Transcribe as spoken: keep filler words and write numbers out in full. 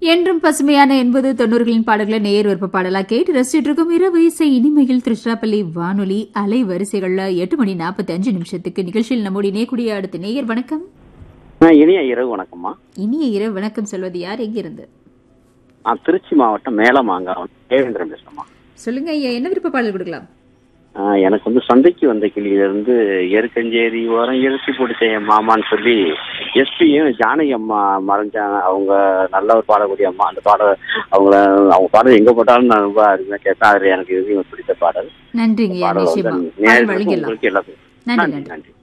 என்றும் பசுமையான எண்பது தொண்ணூறுகளின் பாடல்களை நேர் விருப்ப பாடலா கேட்டு ரசிச்சுட்டு இருக்கும் இரவு இசை இனிமையில் திருச்சிராப்பள்ளி வானொலி அலை வரிசைகள்ல எட்டு மணி நாற்பத்தி அஞ்சு நிமிஷத்துக்கு நிகழ்ச்சியில் நம்முடைய நேக்குடிய அடுத்த நேயர் வணக்கம். இனிய இரவு வணக்கம்மா. இனிய இரவு வணக்கம் சொல்வது யார், எங்கிருந்து? திருச்சி மாவட்டம் மேலமாங்காவன் தேவேந்திரன் பேசுறேம்மா. சொல்லுங்க ஐயா, என்ன விருப்ப பாடல் கொடுக்கலாம்? எனக்கு வந்து சந்தைக்கு வந்த கிளியிலிருந்து ஏற்கஞ்சேரி ஓரம் எழுச்சி பிடிச்ச மாமான்னு சொல்லி எஸ்பியும் ஜானகி அம்மா மறைஞ்சாங்க. அவங்க நல்ல ஒரு பாடக்கூடிய அம்மா. அந்த பாட அவங்கள அவங்க பாடல் எங்க போட்டாலும் நான் ரொம்ப அருமையா கேட்பேன். அதுல எனக்கு எதுவும் பிடித்த பாடல். நன்றிங்க. உங்களுக்கு எல்லாத்துக்கும் நன்றி நன்றி.